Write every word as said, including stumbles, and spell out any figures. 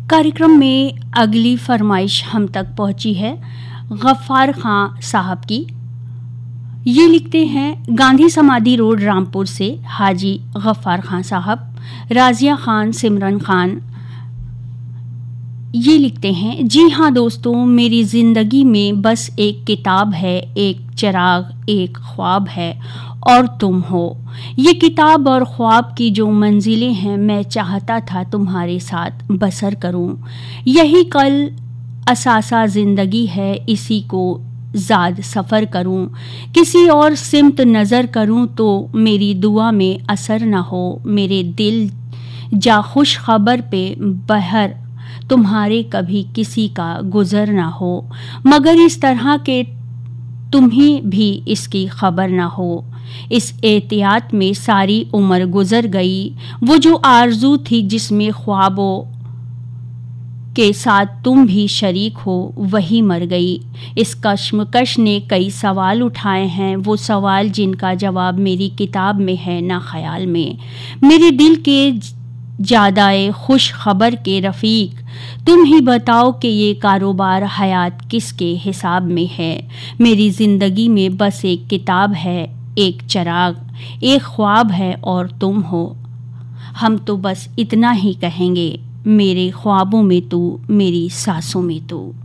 कार्यक्रम में अगली फरमाइश हम तक पहुंची है गफ्फार खां साहब की। ये लिखते हैं गांधी समाधि रोड रामपुर से हाजी गफ्फार खां साहब। राजिया खान, सिमरन खान ये लिखते हैं, जी हाँ दोस्तों, मेरी ज़िंदगी में बस एक किताब है, एक चिराग, एक ख्वाब है और तुम हो। ये किताब और ख्वाब की जो मंजिलें हैं, मैं चाहता था तुम्हारे साथ बसर करूं। यही कल असासा ज़िंदगी है, इसी को ज़ाद सफ़र करूं। किसी और सिमत नज़र करूं तो मेरी दुआ में असर न हो। मेरे दिल जा खुश खबर पे बहर तुम्हारे कभी किसी का गुज़र ना हो, मगर इस तरह के तुम्हें भी इसकी खबर ना हो। इस एहतियात में सारी उम्र गुज़र गई। वो जो आरज़ू थी जिसमें ख्वाबों के साथ तुम भी शरीक हो, वही मर गई। इस कश्मकश ने कई सवाल उठाए हैं, वो सवाल जिनका जवाब मेरी किताब में है ना ख्याल में। मेरे दिल के ज़्यादाए खुश खबर के रफ़ीक, तुम ही बताओ कि ये कारोबार हयात किसके हिसाब में है। मेरी ज़िंदगी में बस एक किताब है, एक चिराग, एक ख्वाब है और तुम हो। हम तो बस इतना ही कहेंगे, मेरे ख्वाबों में तू, मेरी सांसों में तू।